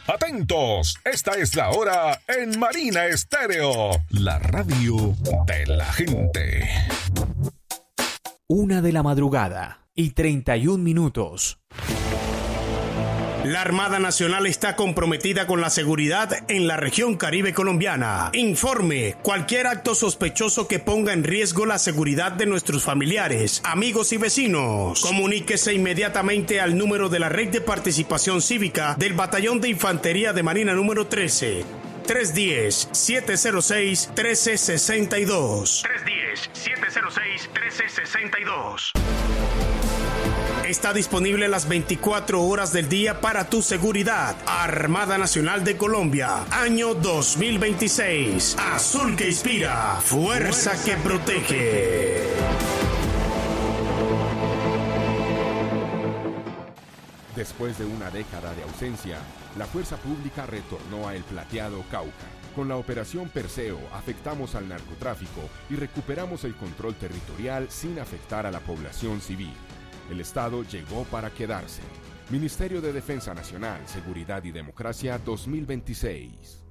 Atentos, esta es la hora en Marina Estéreo, la radio de la gente. 1:31 a.m. La Armada Nacional está comprometida con la seguridad en la región Caribe colombiana. Informe cualquier acto sospechoso que ponga en riesgo la seguridad de nuestros familiares, amigos y vecinos. Comuníquese inmediatamente al número de la Red de Participación Cívica del Batallón de Infantería de Marina número 13. 310-706-1362. 310-706-1362. Está disponible las 24 horas del día para tu seguridad. Armada Nacional de Colombia, año 2026. Azul que inspira, fuerza que protege. Después de una década de ausencia, la fuerza pública retornó a El Plateado, Cauca. Con la operación Perseo afectamos al narcotráfico y recuperamos el control territorial sin afectar a la población civil. El Estado llegó para quedarse. Ministerio de Defensa Nacional, Seguridad y Democracia 2026.